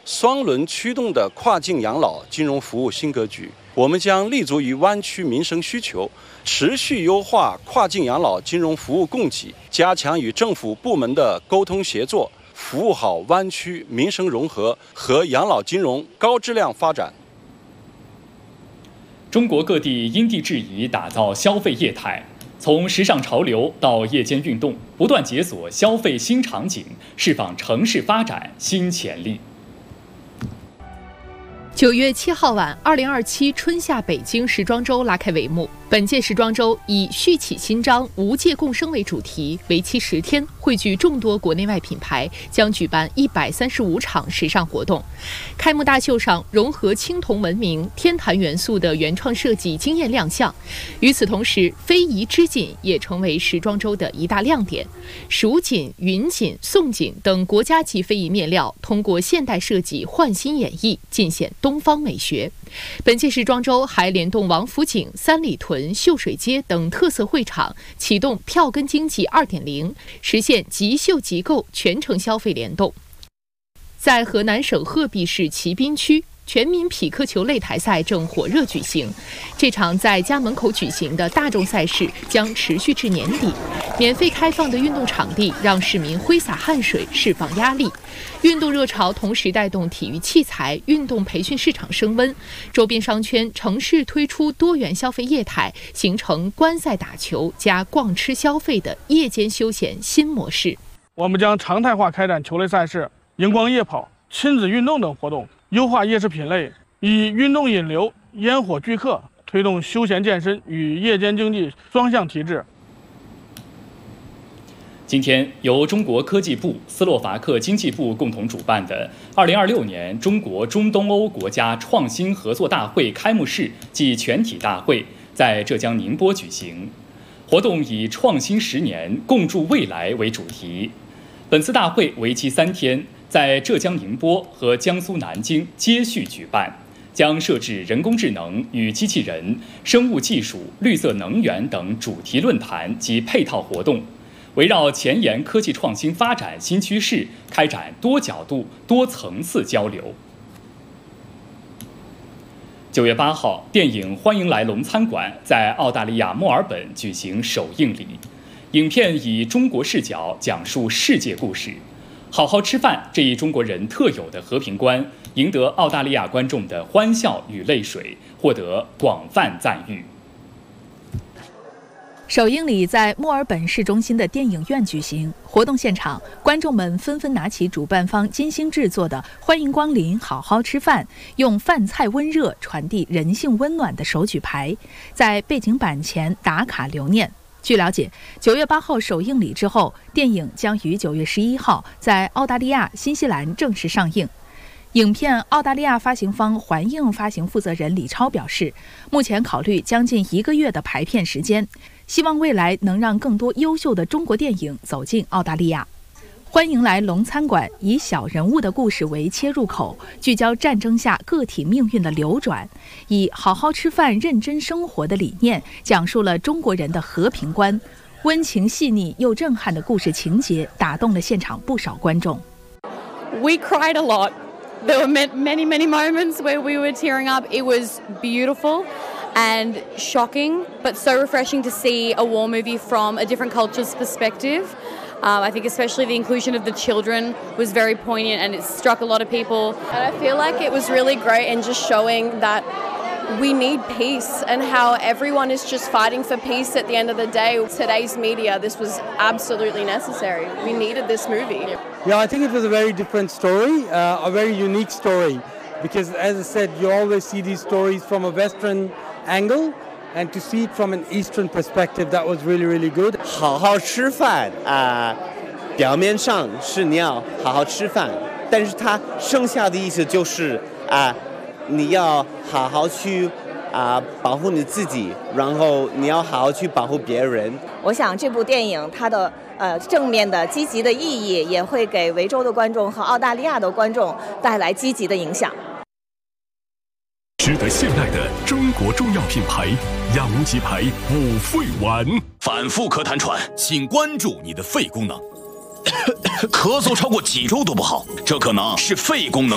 双轮驱动的跨境养老金融服务新格局。我们将立足于湾区民生需求，持续优化跨境养老金融服务供给，加强与政府部门的沟通协作，服务好湾区民生融合和养老金融高质量发展。 中国各地因地制宜打造消费业态，从时尚潮流到夜间运动，不断解锁消费新场景，释放城市发展新潜力。 9月7号晚，2027春夏北京时装周拉开帷幕。本届时装周以续起新章、无界共生为主题，为期10天，汇聚众多国内外品牌，将举办135场时尚活动。开幕大秀上，融合青铜文明、天坛元素的原创设计惊艳亮相。与此同时，非遗织锦也成为时装周的一大亮点。蜀锦、云锦、宋锦等国家级非遗面料，通过现代设计焕新演绎，尽显东方美学。本届时装周还联动王府井、三里屯、秀水街等特色会场，启动票根经济2.0，实现即秀即购全程消费联动。在河南省鹤壁市骑滨区，全民匹克球擂台赛正火热举行。这场在家门口举行的大众赛事将持续至年底。免费开放的运动场地让市民挥洒汗水，释放压力。运动热潮同时带动体育器材、运动培训市场升温。周边商圈、城市推出多元消费业态，形成观赛打球加逛吃消费的夜间休闲新模式。 我们将常态化开展球类赛事、荧光夜跑、亲子运动等活动，优化夜市品类，以运动引流、烟火聚客，推动休闲健身与夜间经济双向提质。 今天，由中国科技部、斯洛伐克经济部共同主办的2026年中国中东欧国家创新合作大会开幕式暨全体大会在浙江宁波举行。活动以“创新10年，共筑未来”为主题。本次大会为期3天，在浙江宁波和江苏南京接续举办，将设置人工智能与机器人、生物技术、绿色能源等主题论坛及配套活动。围绕前沿科技创新发展新趋势，开展多角度、多层次交流。9月8号，电影《欢迎来龙餐馆》在澳大利亚墨尔本举行首映礼。影片以中国视角讲述世界故事，好好吃饭这一中国人特有的和平观，赢得澳大利亚观众的欢笑与泪水，获得广泛赞誉。 首映礼在墨尔本市中心的电影院举行，活动现场，观众们纷纷拿起主办方精心制作的“欢迎光临，好好吃饭”，用饭菜温热传递人性温暖的手举牌，在背景板前打卡留念。据了解，9月8号首映礼之后，电影将于9月11号在澳大利亚、新西兰正式上映。影片澳大利亚发行方环映发行负责人李超表示，目前考虑将近1个月的排片时间，希望未来能让更多优秀的中国电影走进澳大利亚。欢迎来龙餐馆以小人物的故事为切入口，聚焦战争下个体命运的流转，以好好吃饭、认真生活的理念，讲述了中国人的和平观。温情细腻又震撼的故事情节，打动了现场不少观众。 We cried a lot. There were many moments where we were tearing up. It was beautiful and shocking, but so refreshing to see a war movie from a different culture's perspective. I think especially the inclusion of the children was very poignant and it struck a lot of people. And I feel like it was really great in just showing that we need peace and how everyone is just fighting for peace at the end of the day. Today's media, this was absolutely necessary. We needed this movie. Yeah, I think it was a very different story, a very unique story. Because as I said, you always see these stories from a Western angle, and to see it from an Eastern perspective, that was really good. 好好吃饭表面上是你要好好吃饭，但是它剩下的意思就是你要好好去保护你自己，然后你要好好去保护别人。 我想这部电影它的正面的积极的意义，也会给维州的观众和澳大利亚的观众带来积极的影响。 值得信赖的中国中药品牌养无极牌五肺丸， 反复咳痰喘，请关注你的肺功能。咳嗽超过几周都不好，这可能是肺功能